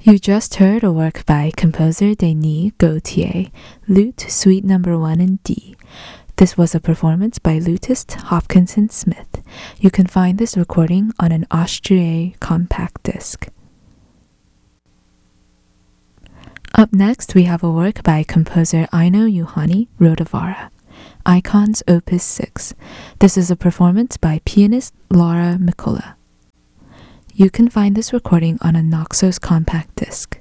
You just heard a work by composer Denis Gautier, Lute Suite No. 1 in D. This was a performance by lutist Hopkinson Smith. You can find this recording on an Austrie compact disc. Up next, we have a work by composer Aino Juhani Rodavara, Icons Opus 6. This is a performance by pianist Laura Mikkola. You can find this recording on a Naxos compact disc.